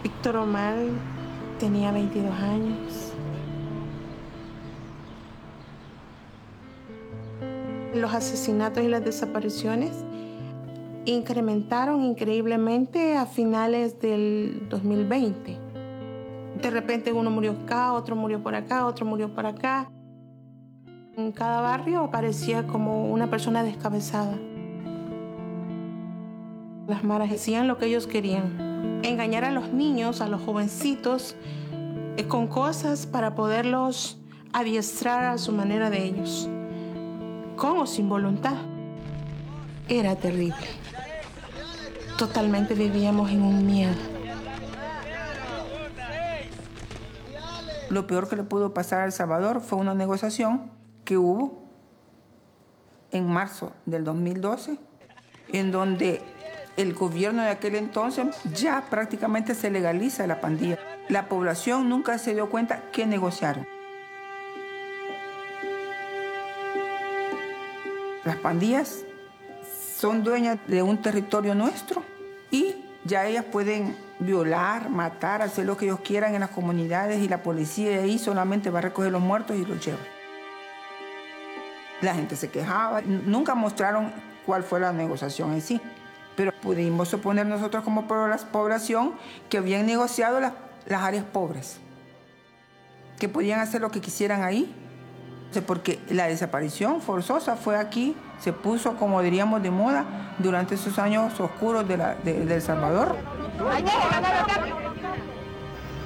Víctor Omar tenía 22 años. Los asesinatos y las desapariciones incrementaron increíblemente a finales del 2020. De repente uno murió acá, otro murió por acá, otro murió por acá. En cada barrio aparecía como una persona descabezada. Las maras hacían lo que ellos querían. Engañar a los niños, a los jovencitos, con cosas para poderlos adiestrar a su manera de ellos. Con o sin voluntad. Era terrible. Totalmente vivíamos en un miedo. Lo peor que le pudo pasar a El Salvador fue una negociación que hubo en marzo del 2012, en donde el gobierno de aquel entonces ya prácticamente se legaliza la pandilla. La población nunca se dio cuenta que negociaron. Las pandillas son dueñas de un territorio nuestro y ya ellas pueden violar, matar, hacer lo que ellos quieran en las comunidades y la policía de ahí solamente va a recoger los muertos y los lleva. La gente se quejaba, nunca mostraron cuál fue la negociación en sí, pero pudimos suponer nosotros como población que habían negociado las áreas pobres, que podían hacer lo que quisieran ahí, porque la desaparición forzosa fue aquí, se puso, como diríamos, de moda durante esos años oscuros de El Salvador.